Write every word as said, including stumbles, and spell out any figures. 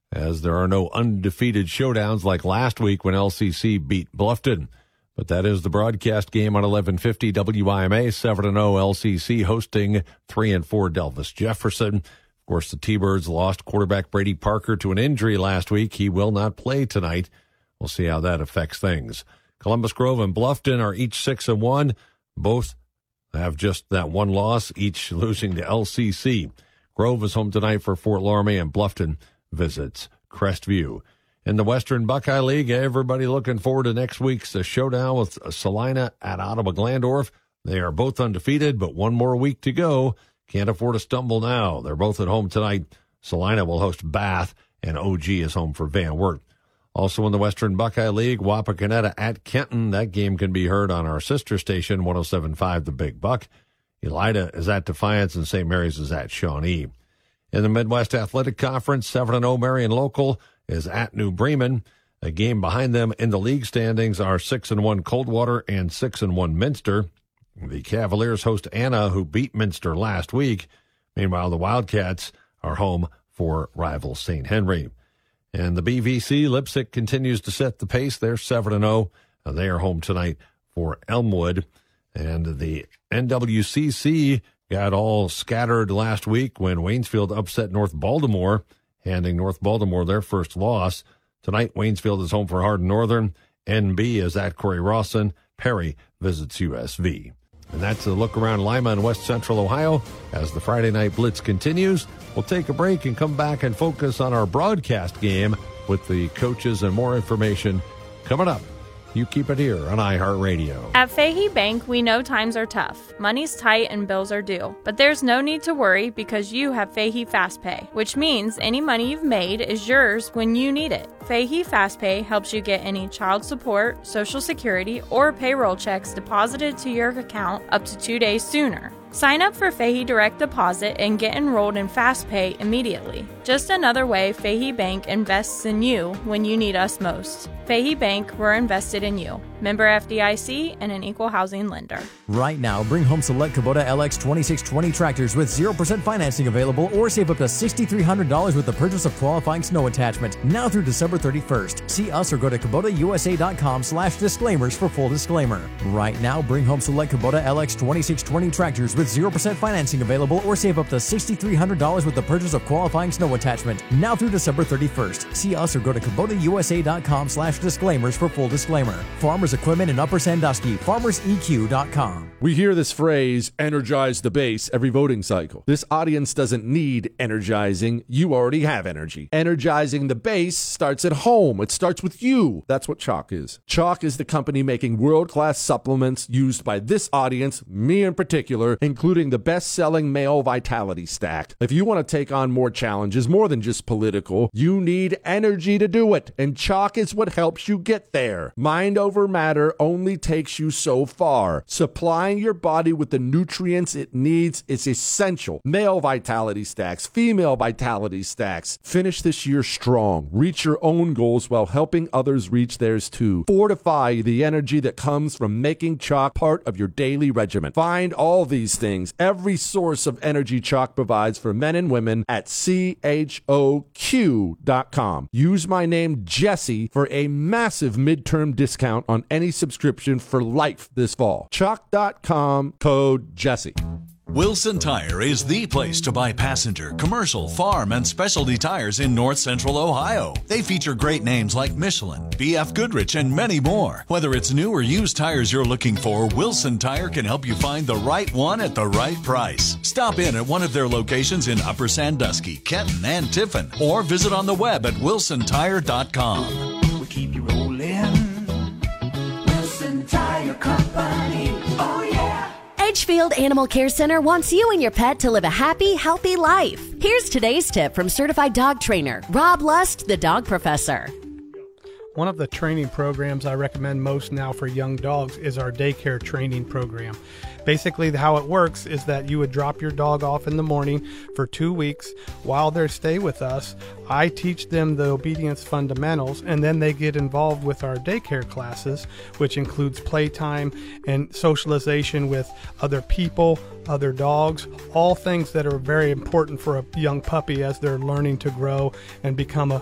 as there are no undefeated showdowns like last week when L C C beat Bluffton. But that is the broadcast game on eleven fifty W I M A, seven and oh L C C hosting three and four Delvis Jefferson. Of course, the T-Birds lost quarterback Brady Parker to an injury last week. He will not play tonight. We'll see how that affects things. Columbus Grove and Bluffton are each six and one. Both have just that one loss, each losing to L C C. Grove is home tonight for Fort Loramie, and Bluffton visits Crestview. In the Western Buckeye League, everybody looking forward to next week's showdown with Salina at Ottawa-Glandorf. They are both undefeated, but one more week to go. Can't afford to stumble now. They're both at home tonight. Salina will host Bath, and O G is home for Van Wert. Also in the Western Buckeye League, Wapakoneta at Kenton. That game can be heard on our sister station, one oh seven point five The Big Buck. Elida is at Defiance, and Saint Mary's is at Shawnee. In the Midwest Athletic Conference, seven and oh Marion Local is at New Bremen. A game behind them in the league standings are six and one Coldwater and six and one Minster. The Cavaliers host Anna, who beat Minster last week. Meanwhile, the Wildcats are home for rival Saint Henry. And the B V C, Lipsick continues to set the pace. They're seven and oh. They are home tonight for Elmwood. And the N W C C got all scattered last week when Waynesfield upset North Baltimore, handing North Baltimore their first loss. Tonight, Waynesfield is home for Hardin Northern. N B is at Corey Rawson. Perry visits U S V. And that's a look around Lima and West Central Ohio as the Friday Night Blitz continues. We'll take a break and come back and focus on our broadcast game with the coaches and more information coming up. You keep it here on iHeartRadio. At Fahey Bank, we know times are tough. Money's tight and bills are due. But there's no need to worry because you have Fahey FastPay, which means any money you've made is yours when you need it. Fahey FastPay helps you get any child support, Social Security, or payroll checks deposited to your account up to two days sooner. Sign up for Fahey Direct Deposit and get enrolled in FastPay immediately. Just another way Fahey Bank invests in you when you need us most. Fahey Bank, we're invested in you. Member F D I C and an equal housing lender. Right now, bring home select Kubota L X twenty-six twenty tractors with zero percent financing available or save up to six thousand three hundred dollars with the purchase of qualifying snow attachment. Now through December thirty-first. See us or go to Kubota U S A dot com slash disclaimers for full disclaimer. Right now, bring home select Kubota L X twenty-six twenty tractors with zero percent financing available or save up to six thousand three hundred dollars with the purchase of qualifying snow attachment. Now through December thirty-first. See us or go to Kubota U S A dot com slash disclaimers for full disclaimer. Farmers Equipment in Upper Sandusky. Farmers E Q dot com. We hear this phrase, energize the base, every voting cycle. This audience doesn't need energizing. You already have energy. Energizing the base starts at home. It starts with you. That's what Chalk is. Chalk is the company making world-class supplements used by this audience, me in particular, including the best-selling male vitality stack. If you want to take on more challenges, more than just political, you need energy to do it, and Chalk is what helps you get there. Mind over matter only takes you so far. Supplying your body with the nutrients it needs is essential. Male vitality stacks, female vitality stacks. Finish this year strong. Reach your own goals while helping others reach theirs too. Fortify the energy that comes from making Chalk part of your daily regimen. Find all these things, every source of energy Chalk provides for men and women at C H O Q dot com. Use my name Jesse for a massive midterm discount on any subscription for life this fall. Chalk dot com, code Jesse. Wilson Tire is the place to buy passenger, commercial, farm, and specialty tires in north central Ohio. They feature great names like Michelin, B F Goodrich, and many more. Whether it's new or used tires you're looking for, Wilson Tire can help you find the right one at the right price. Stop in at one of their locations in Upper Sandusky, Kenton, and Tiffin, or visit on the web at wilson tire dot com. We keep you rolling. Wilson Tire Company. Oh, yeah. Edgefield Animal Care Center wants you and your pet to live a happy, healthy life. Here's today's tip from certified dog trainer Rob Lust, the dog professor. One of the training programs I recommend most now for young dogs is our daycare training program. Basically, how it works is that you would drop your dog off in the morning for two weeks. While they stay with us, I teach them the obedience fundamentals, and then they get involved with our daycare classes, which includes playtime and socialization with other people, other dogs, all things that are very important for a young puppy as they're learning to grow and become a